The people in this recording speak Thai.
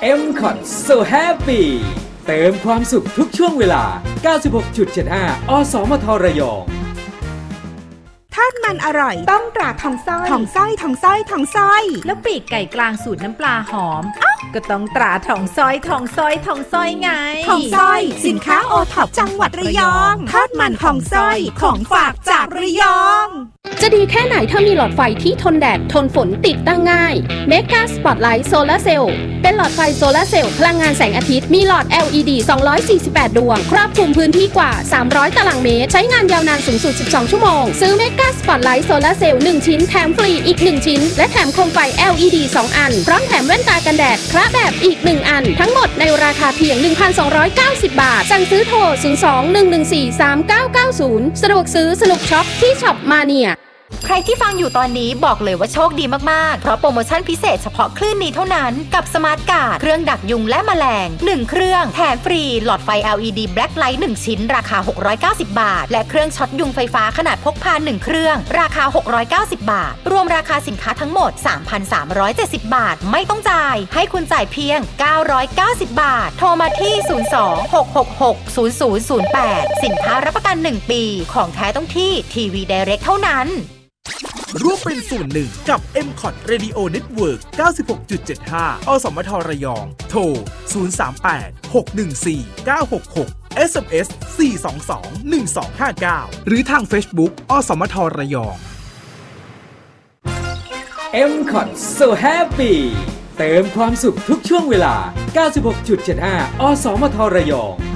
MCOT So Happy เติมความสุขทุกช่วงเวลา 96.75 อสมทระยองทอดมันอร่อยต้องตราทองส้อยทองส้อยทองส้อยทองส้อยแล้วปีกไก่กลางสูตรน้ำปลาหอมก็ต้องตราทองส้อยทองส้อยทองส้อยไงทองส้อยสินค้าโอท็อปจังหวัดระยองทอดมันทองส้อยของฝากจากระยองจะดีแค่ไหนถ้ามีหลอดไฟที่ทนแดดทนฝนติดตั้งง่ายเมกาสปอตไลท์โซลาร์เซลล์เป็นหลอดไฟโซลาร์เซลล์พลังงานแสงอาทิตย์มีหลอด LED 248 ดวงครอบคลุมพื้นที่กว่า300ตารางเมตรใช้งานยาวนานสูงสุด12ชั่วโมงซื้อเมกาสปอตไลท์โซลาร์เซลล์1ชิ้นแถมฟรีอีก1ชิ้นและแถมโคมไฟ LED 2 อันพร้อมแถมแว่นตากันแดดคละแบบอีก1อันทั้งหมดในราคาเพียง 1,290 บาทสั่งซื้อโทร 02-114-3990 สะดวกซื้อสนุกช็อปที่ช็อปมาเนียใครที่ฟังอยู่ตอนนี้บอกเลยว่าโชคดีมากๆเพราะโปรโมชั่นพิเศษเฉพาะคลื่นนี้เท่านั้นกับสมาร์ทการ์ดเครื่องดักยุงและแมลง1เครื่องแถมฟรีหลอดไฟ LED Black Light 1ชิ้นราคา690บาทและเครื่องช็อตยุงไฟฟ้าขนาดพกพา1เครื่องราคา690บาทรวมราคาสินค้าทั้งหมด 3,370 บาทไม่ต้องจ่ายให้คุณจ่ายเพียง990บาทโทรมาที่02-666-0008สินค้ารับประกัน1ปีของแท้ต้องที่ทีวี Direct เท่านั้นร่วมเป็นส่วนหนึ่งกับ MCOT Radio Network 96.75 อสมทระยองโทร 038-614-966 SMS 422-1259 หรือทาง Facebook อสมทระยอง MCOT So Happy เติมความสุขทุกช่วงเวลา 96.75 อสมทระยอง